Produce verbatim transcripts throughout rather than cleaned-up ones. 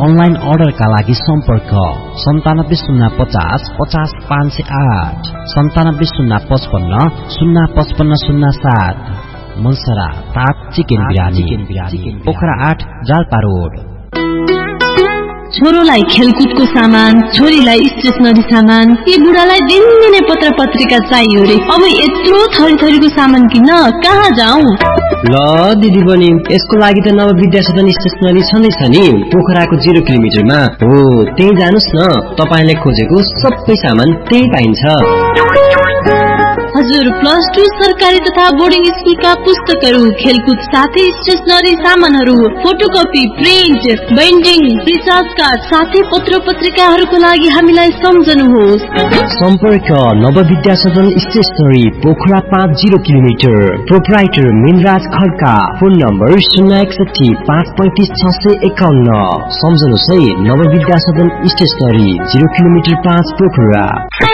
Online अर्डरका लागि सम्पर्क सन्तानब्बे शून्य पचास पचास पाँच सय आठ सन्तानब्बे शून्य पचपन्न शून्य पचपन्न शून्य सात। मनसरा ताप चिकन बिरयानी पोखरा आठ जाल्पा रोड। छोरोलाई खेलकुदको सामान, छोरीलाई स्टेशनरी सामान, यी बुढालाई दिनदिनै पत्र पत्रिका चाहियो रे। अब यत्रो थरी थरीको सामान किन्न कहाँ जाउँ? ल दिदी बहिनी, यसको लागि त नव विद्या सदन स्टेशनरी छँदैछ नि, पोखराको जिरो किलोमिटरमा हो। त्यही जानुस् न, तपाईले खोजेको सबै सामान त्यही पाइन्छ। हजुर, प्लस टू सरकारी तथा बोर्डिङ स्कुलका पुस्तकहरू, खेलकुद साथै स्टेशनरी सामानहरू, photocopy, print, binding, recharge card साथै पत्र पत्रिकाहरूको लागि हामीलाई सम्झनुहोस्। सम्पर्क नव विद्या सदन स्टेशनरी पोखरा पाँच zero kilometre. Proprietor Minraj Khadka. Phone number शून्य एकसठी पाँच पैंतिस छ सय एकाउन्न। सम्झनुहोस् है, नव विद्या सदन स्टेशनरी जिरो किलोमिटर पाँच पोखरा।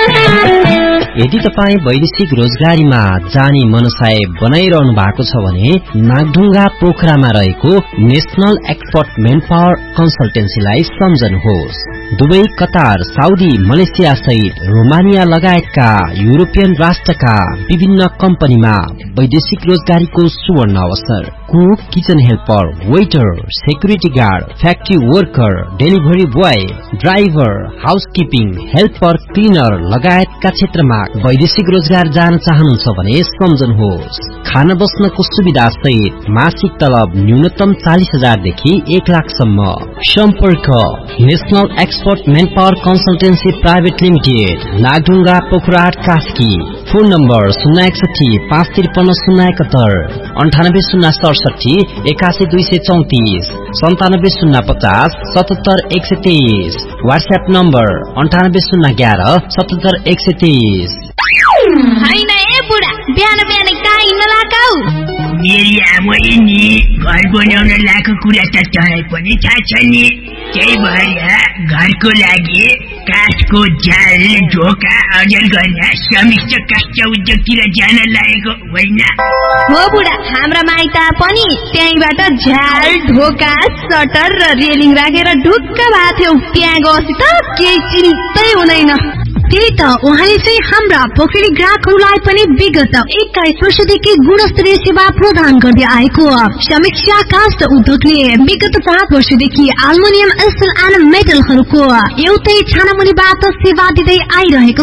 यदि तपाईँ वैदेशिक रोजगारीमा जाने मनसाय बनाइरहनु भएको छ भने नागढुङ्गा पोखरामा रहेको national expert main power कन्सल्टेन्सीलाई सम्झनुहोस्। Dubai, Qatar, Saudi, Malaysia सहित रोमानिया लगायतका युरोपियन राष्ट्रका विभिन्न कम्पनीमा वैदेशिक रोजगारीको सुवर्ण अवसर। Cook, kitchen helper, waiter, security guard, factory worker, delivery boy, driver, housekeeping, helper, cleaner लगायतका क्षेत्रमा वैदेशिक रोजगार जान चाहनुहुन्छ भने सम्झनुहोस्। खाना बस्नको सुविधा सहित मासिक तलब न्यूनतम चालीस हजार देखि एक लाखसम्म। सम्पर्क national expert main power consultancy private limited, Nagdhunga Pokhara Kaski. Phone number शून्य एकसठी पाँच त्रिपन्न शून्य एकहत्तर अन्ठानब्बे शून्य सडसठी एकासी दुई सय चौतिस सन्तानब्बे शून्य पचास सतहत्तर एक सय तेइस। व्हाट्सएप नम्बर अन्ठानब्बे शून्य ग्यारह सतहत्तर एक सय तेइस। हैन ए बुढा, बिहान बिहान कहाँ हिँड्न लागाउ? मेरी आमै नि घर बनाउन लाएको कुरा त तँलाई पनि थाहा छ नि। त्यही भएर घरको लागि काठको जाल ढोका अर्जन गर्न समिष्ट काष्ठ उद्योगतिर जान लागेको होइन हो बुढा? हाम्रा माइता पनि त्यहीबाट झ्याल ढोका सटर र रेलिङ राखेर ढुक्क भएको थियो। त्यहाँ गएपछि त केही चिन्तै हुँदैन। त्यही त उहाँले चाहिँ हाम्रा पोखरी ग्राहकहरूलाई पनि विगत एक्काइस वर्षदेखि गुणस्तरीय सेवा प्रदान गर्दै आएको समीक्षा काष्ठ उद्योगले विगत पाँच वर्षदेखि एल्युमिनियम, स्टिल एन्ड मेटलहरूको एउटै छानामुनिबाट सेवा दिँदै आइरहेको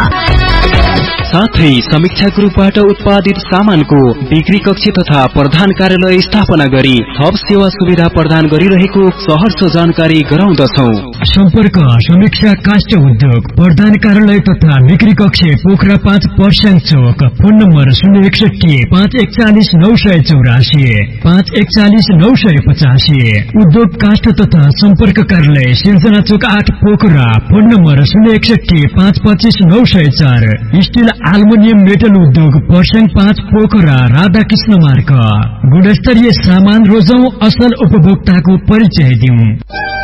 छ। साथै समीक्षा ग्रुपबाट उत्पादित सामानको बिक्री कक्ष तथा प्रधान कार्यालय स्थापना गरी थप सेवा सुविधा प्रदान गरिरहेको सहर्ष जानकारी गराउँदछौं। सम्पर्क समीक्षा काष्ठ उद्योग, प्रधान कार्यालय तथा बिक्री कक्ष पोखरा पाँच पर्स्याङ चौक। फोन नम्बर शून्य एकसठी पाँच एकचालिस नौ सय चौरासी पाँच एकचालिस नौ सय पचासी। उद्योग काष्ठ तथा सम्पर्क कार्यालय सिर्जना चौक आठ पोखरा। फोन नम्बर शून्य एकसठी पाँच पच्चिस नौ सय चार। स्टिल एल्युमिनियम मेटल उद्योग पर्स्याङ पाँच पोखरा राधाकृष्ण मार्ग। गुणस्तरीय सामान रोजौं, असल उपभोक्ताको परिचय दिउँ।